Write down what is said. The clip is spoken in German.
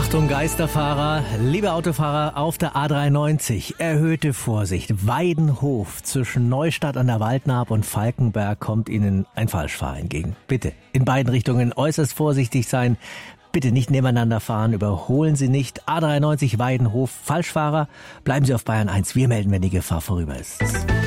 Achtung Geisterfahrer, liebe Autofahrer auf der A93, erhöhte Vorsicht. Weidenhof zwischen Neustadt an der Waldnaab und Falkenberg kommt Ihnen ein Falschfahrer entgegen. Bitte in beiden Richtungen äußerst vorsichtig sein. Bitte nicht nebeneinander fahren, überholen Sie nicht. A93 Weidenhof, Falschfahrer, bleiben Sie auf Bayern 1. Wir melden, wenn die Gefahr vorüber ist.